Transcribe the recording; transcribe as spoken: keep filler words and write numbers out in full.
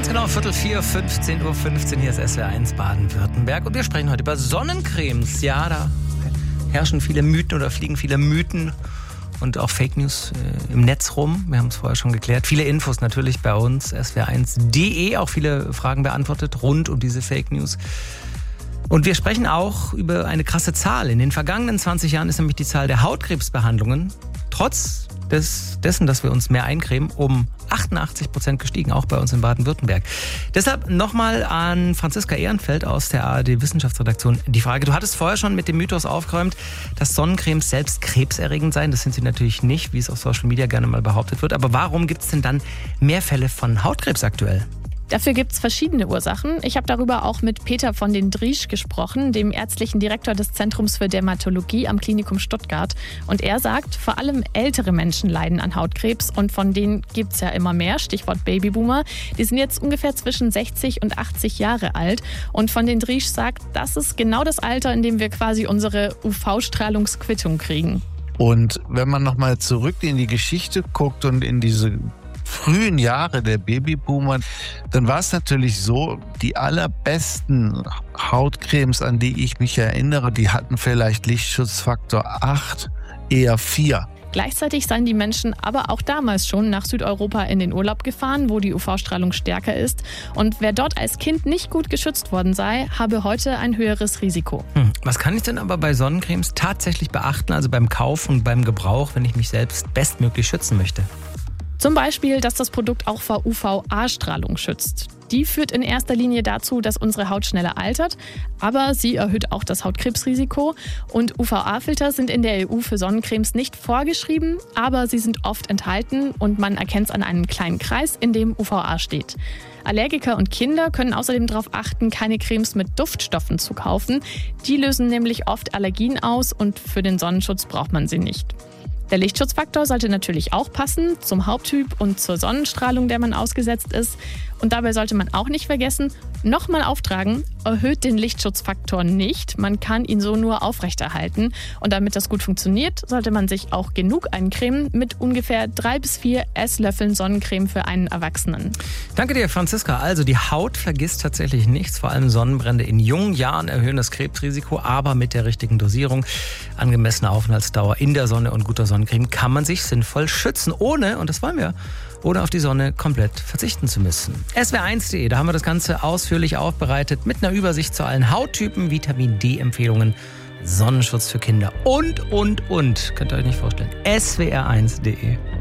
Ganz genau, Viertel vier, fünfzehn Uhr fünfzehn, hier ist S W R eins Baden-Württemberg. Und wir sprechen heute über Sonnencremes. Ja, da herrschen viele Mythen oder fliegen viele Mythen und auch Fake News äh, im Netz rum. Wir haben es vorher schon geklärt. Viele Infos natürlich bei uns, S W R eins punkt de. Auch viele Fragen beantwortet rund um diese Fake News. Und wir sprechen auch über eine krasse Zahl. In den vergangenen zwanzig Jahren ist nämlich die Zahl der Hautkrebsbehandlungen trotz des, dessen, dass wir uns mehr eincremen, um achtundachtzig Prozent gestiegen, auch bei uns in Baden-Württemberg. Deshalb nochmal an Franziska Ehrenfeld aus der A R D-Wissenschaftsredaktion die Frage. Du hattest vorher schon mit dem Mythos aufgeräumt, dass Sonnencremes selbst krebserregend seien. Das sind sie natürlich nicht, wie es auf Social Media gerne mal behauptet wird. Aber warum gibt es denn dann mehr Fälle von Hautkrebs aktuell? Dafür gibt es verschiedene Ursachen. Ich habe darüber auch mit Peter von den Driesch gesprochen, dem ärztlichen Direktor des Zentrums für Dermatologie am Klinikum Stuttgart. Und er sagt, vor allem ältere Menschen leiden an Hautkrebs und von denen gibt es ja immer mehr, Stichwort Babyboomer. Die sind jetzt ungefähr zwischen sechzig und achtzig Jahre alt. Und von den Driesch sagt, das ist genau das Alter, in dem wir quasi unsere U V-Strahlungsquittung kriegen. Und wenn man nochmal zurück in die Geschichte guckt und in diese frühen Jahre der Babyboomer, dann war es natürlich so, die allerbesten Hautcremes, an die ich mich erinnere, die hatten vielleicht Lichtschutzfaktor acht, eher vier. Gleichzeitig seien die Menschen aber auch damals schon nach Südeuropa in den Urlaub gefahren, wo die U V-Strahlung stärker ist. Und wer dort als Kind nicht gut geschützt worden sei, habe heute ein höheres Risiko. Hm. Was kann ich denn aber bei Sonnencremes tatsächlich beachten, also beim Kauf und beim Gebrauch, wenn ich mich selbst bestmöglich schützen möchte? Zum Beispiel, dass das Produkt auch vor U V A-Strahlung schützt. Die führt in erster Linie dazu, dass unsere Haut schneller altert, aber sie erhöht auch das Hautkrebsrisiko. Und U V A-Filter sind in der E U für Sonnencremes nicht vorgeschrieben, aber sie sind oft enthalten und man erkennt es an einem kleinen Kreis, in dem U V A steht. Allergiker und Kinder können außerdem darauf achten, keine Cremes mit Duftstoffen zu kaufen. Die lösen nämlich oft Allergien aus und für den Sonnenschutz braucht man sie nicht. Der Lichtschutzfaktor sollte natürlich auch passen zum Hauttyp und zur Sonnenstrahlung, der man ausgesetzt ist. Und dabei sollte man auch nicht vergessen, nochmal auftragen, erhöht den Lichtschutzfaktor nicht. Man kann ihn so nur aufrechterhalten. Und damit das gut funktioniert, sollte man sich auch genug eincremen mit ungefähr drei bis vier Esslöffeln Sonnencreme für einen Erwachsenen. Danke dir, Franziska. Also die Haut vergisst tatsächlich nichts. Vor allem Sonnenbrände in jungen Jahren erhöhen das Krebsrisiko. Aber mit der richtigen Dosierung, angemessener Aufenthaltsdauer in der Sonne und guter Sonnencreme kann man sich sinnvoll schützen, ohne, und das wollen wir, ohne auf die Sonne komplett verzichten zu müssen. S W R eins punkt de, da haben wir das Ganze ausführlich aufbereitet mit einer Übersicht zu allen Hauttypen, Vitamin D-Empfehlungen, Sonnenschutz für Kinder und, und, und. Könnt ihr euch nicht vorstellen. S W R eins punkt de